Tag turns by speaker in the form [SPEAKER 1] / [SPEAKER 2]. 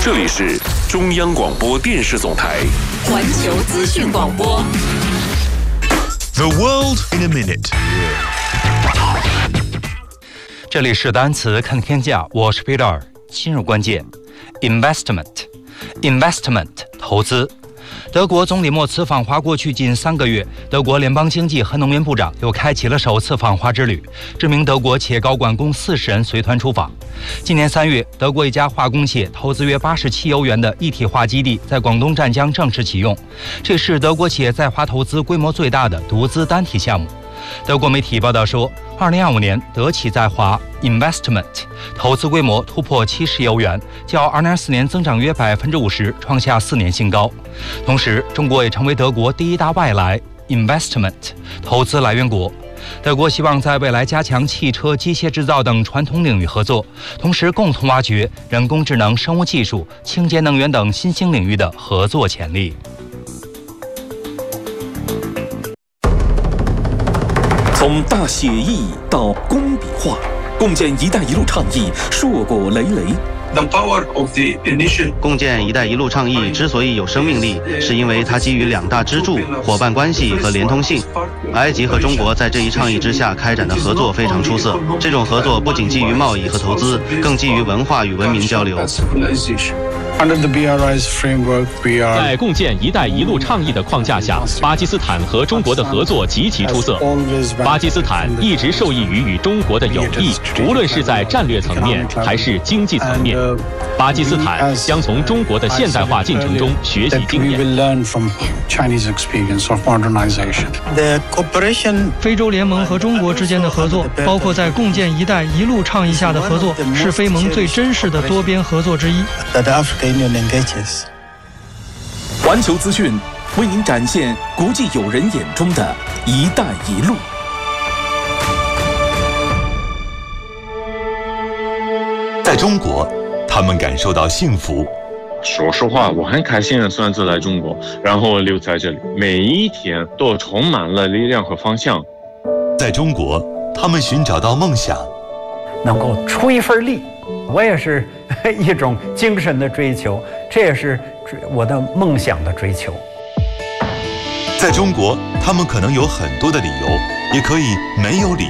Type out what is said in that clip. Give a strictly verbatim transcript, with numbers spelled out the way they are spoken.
[SPEAKER 1] 这里是中央广播电视总台
[SPEAKER 2] 环球资讯广播。
[SPEAKER 3] The world in a minute。
[SPEAKER 4] 这里是单词看天价，我是 Peter。今日关键 ：investment，investment investment, 投资。德国总理默茨访华过去近三个月，德国联邦经济和能源部长又开启了首次访华之旅，知名德国企业高管共四十人随团出访。今年三月，德国一家化工企业投资约八十七亿欧元的一体化基地在广东湛江正式启用，这是德国企业在华投资规模最大的独资单体项目。德国媒体报道说，二零二五年德企在华 investment 投资规模突破七十亿欧元，较二零二四年增长约百分之五十，创下四年新高。同时，中国也成为德国第一大外来 investment 投资来源国。德国希望在未来加强汽车、机械制造等传统领域合作，同时共同挖掘人工智能、生物技术、清洁能源等新兴领域的合作潜力。
[SPEAKER 5] 从大写意到工笔画，共建“一带一路”倡议硕果累累。
[SPEAKER 6] 共建“一带一路”倡议之所以有生命力，是因为它基于两大支柱：伙伴关系和连通性。埃及和中国在这一倡议之下开展的合作非常出色。这种合作不仅基于贸易和投资，更基于文化与文明交流。
[SPEAKER 7] 在共建“一带一路”倡议的框架下，巴基斯坦和中国的合作极其出色。巴基斯坦一直受益于与中国的友谊，无论是在战略层面还是经济层面。巴基斯坦将从中国的现代化进程中学习经验。
[SPEAKER 8] 非洲联盟和中国之间的合作，包括在共建“一带一路”倡议下的合作，是非盟最真实的多边合作之一。
[SPEAKER 5] 环球资讯为您展现国际友人眼中的一带一路。
[SPEAKER 3] 在中国，他们感受到幸福。
[SPEAKER 9] 说实话，我很开心的算是来中国，然后留在这里，每一天都充满了力量和方向。
[SPEAKER 3] 在中国，他们寻找到梦想，
[SPEAKER 10] 能够出一份力，我也是一种精神的追求，这也是我的梦想的追求。
[SPEAKER 3] 在中国，他们可能有很多的理由，也可以没有理由。